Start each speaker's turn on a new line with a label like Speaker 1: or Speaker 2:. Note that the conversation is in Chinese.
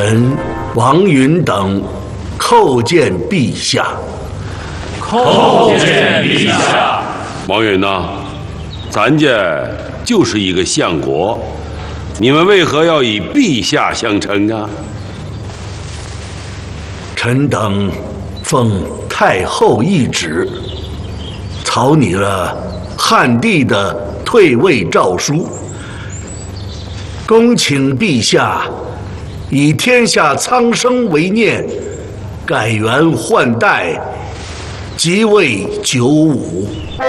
Speaker 1: 臣王允等叩见陛下。
Speaker 2: 叩见陛下。
Speaker 3: 王允呐，咱家就是一个相国，你们为何要以陛下相称啊？
Speaker 1: 臣等奉太后懿旨，草拟了汉帝的退位诏书，恭请陛下以天下苍生为念，改元换代，即位95。